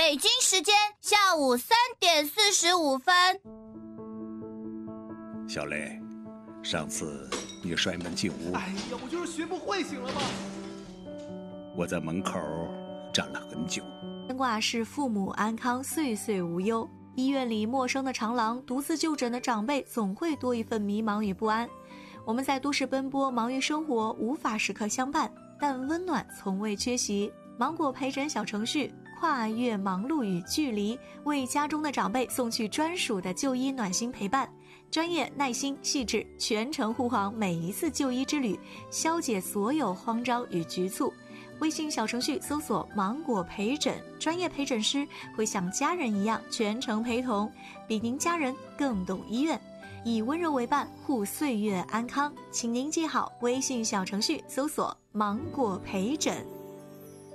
北京时间下午3点45分。 小雷，上次你摔门进屋， 哎呀，我就是学不会，行了吗？ 我在门口站了很久。 牵挂是父母安康，岁岁无忧。医院里陌生的长廊，独自就诊的长辈，总会多一份迷茫与不安。我们在都市奔波，忙于生活，无法时刻相伴，但温暖从未缺席。芒果陪诊小程序跨越忙碌与距离，为家中的长辈送去专属的就医暖心陪伴，专业、耐心、细致，全程护航每一次就医之旅，消解所有慌张与局促。微信小程序搜索芒果陪诊，专业陪诊师会像家人一样全程陪同，比您家人更懂医院，以温柔为伴，护岁月安康。请您记好微信小程序搜索芒果陪诊。